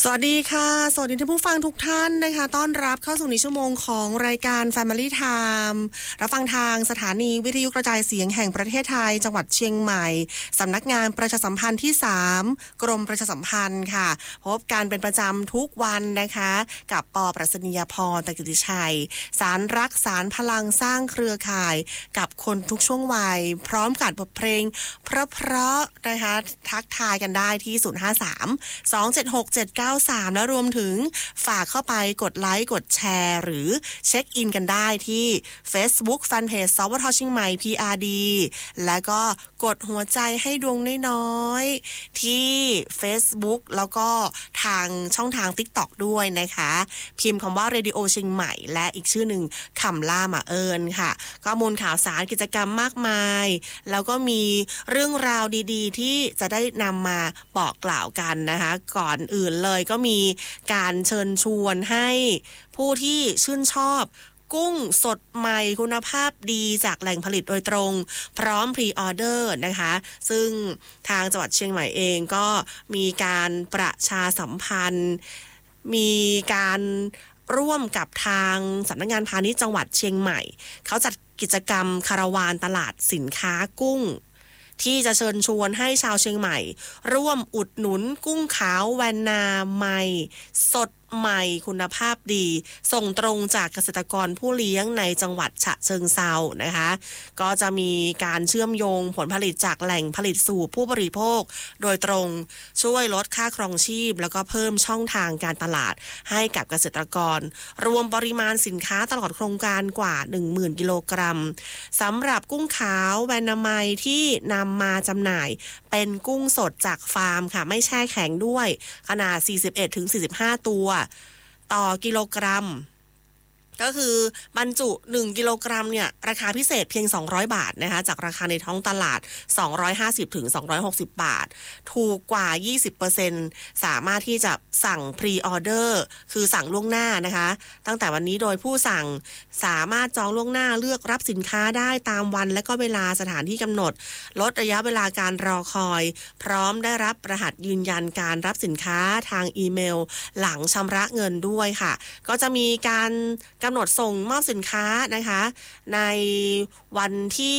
สวัสดีค่ะสวัสดีท่านผู้ฟังทุกท่านนะคะต้อนรับเข้าสู่ในชั่วโมงของรายการ Family Time รับฟังทางสถานีวิทยุกระจายเสียงแห่งประเทศไทยจังหวัดเชียงใหม่สำนักงานประชาสัมพันธ์ที่3กรมประชาสัมพันธ์ค่ะพบกันเป็นประจำทุกวันนะคะกับป.ปรัชนียพร ตกิติชัยสารรักสารพลังสร้างเครือข่ายกับคนทุกช่วงวัยพร้อมกับบทเพลงเพราะๆนะคะทักทายกันได้ที่053-276-793แล้วรวมถึงฝากเข้าไปกดไลค์กดแชร์หรือเช็คอินกันได้ที่ Facebook Fanpage สวท.เชียงใหม่ PRD แล้วก็กดหัวใจให้ดวงน้อยๆที่ Facebook แล้วก็ทางช่องทาง TikTok ด้วยนะคะพิมพ์คำว่า Radio เชียงใหม่และอีกชื่อหนึ่งคำล่ามาเอิญค่ะข้อมูลข่าวสารกิจกรรมมากมายแล้วก็มีเรื่องราวดีๆที่จะได้นำมาบอกกล่าวกันนะคะก่อนอื่นเลยก็มีการเชิญชวนให้ผู้ที่ชื่นชอบกุ้งสดใหม่คุณภาพดีจากแหล่งผลิตโดยตรงพร้อมพรีออเดอร์นะคะซึ่งทางจังหวัดเชียงใหม่เองก็มีการประชาสัมพันธ์มีการร่วมกับทางสำนักงานพาณิชย์จังหวัดเชียงใหม่เขาจัดกิจกรรมคาราวานตลาดสินค้ากุ้งที่จะเชิญชวนให้ชาวเชียงใหม่ร่วมอุดหนุนกุ้งขาวแวนนาใหม่สดใหม่คุณภาพดีส่งตรงจากเกษตรกรผู้เลี้ยงในจังหวัดฉะเชิงเทรานะคะก็จะมีการเชื่อมโยงผลผลิตจากแหล่งผลิตสู่ผู้บริโภคโดยตรงช่วยลดค่าครองชีพแล้วก็เพิ่มช่องทางการตลาดให้กับเกษตรกรรวมปริมาณสินค้าตลอดโครงการกว่า 10,000 กิโลกรัมสำหรับกุ้งขาวแวนนาไมที่นำมาจำหน่ายเป็นกุ้งสดจากฟาร์มค่ะไม่แช่แข็งด้วยขนาด 41-45 ตัวต่อกิโลกรัมก็คือบรรจุ1กิโลกรัมเนี่ยราคาพิเศษเพียง200 บาทนะคะจากราคาในท้องตลาด250-260 บาทถูกกว่า 20% สามารถที่จะสั่งพรีออเดอร์คือสั่งล่วงหน้านะคะตั้งแต่วันนี้โดยผู้สั่งสามารถจองล่วงหน้าเลือกรับสินค้าได้ตามวันและก็เวลาสถานที่กำหนดลดระยะเวลาการรอคอยพร้อมได้รับรหัสยืนยันการรับสินค้าทางอีเมลหลังชำระเงินด้วยค่ะก็จะมีการกำหนดส่งมอบสินค้านะคะในวัน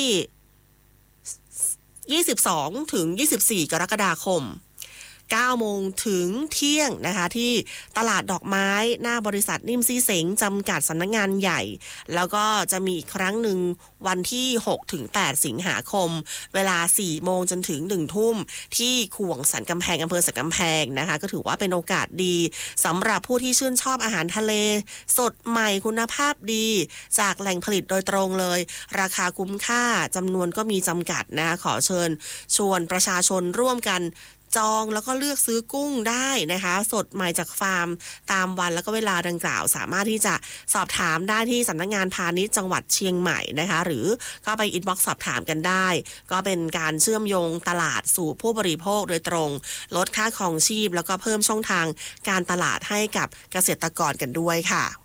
ที่22ถึง24กรกฎาคม9 โมงถึงเที่ยงนะคะที่ตลาดดอกไม้หน้าบริษัทนิ่มซี่เสงจำกัดสำนักงานใหญ่แล้วก็จะมีอีกครั้งหนึ่งวันที่6ถึง8สิงหาคมเวลา4 โมงจนถึง1 ทุ่มที่ขวงสันกำแพงอำเภอสันกำแพงนะคะก็ถือว่าเป็นโอกาสดีสำหรับผู้ที่ชื่นชอบอาหารทะเลสดใหม่คุณภาพดีจากแหล่งผลิตโดยตรงเลยราคาคุ้มค่าจำนวนก็มีจำกัดนะคะขอเชิญชวนประชาชนร่วมกันจองแล้วก็เลือกซื้อกุ้งได้นะคะสดใหม่จากฟาร์มตามวันแล้วก็เวลาดังกล่าวสามารถที่จะสอบถามได้ที่สำนักงานพาณิชย์จังหวัดเชียงใหม่นะคะหรือก็ไปอินบ็อกซ์สอบถามกันได้ก็เป็นการเชื่อมโยงตลาดสู่ผู้บริโภคโดยตรงลดค่าครองชีพแล้วก็เพิ่มช่องทางการตลาดให้กับเกษตรกรกันด้วยค่ะ